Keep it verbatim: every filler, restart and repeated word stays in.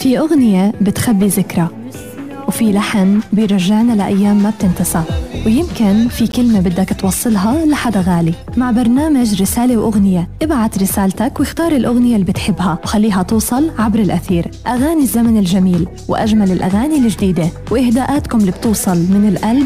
في أغنية بتخبي ذكرى، وفي لحن بيرجعنا لأيام ما بتنتسى، ويمكن في كلمة بدك توصلها لحدا غالي. مع برنامج رسالة وأغنية، ابعت رسالتك واختار الأغنية اللي بتحبها وخليها توصل عبر الأثير. أغاني الزمن الجميل وأجمل الأغاني الجديدة وإهداءاتكم اللي بتوصل من القلب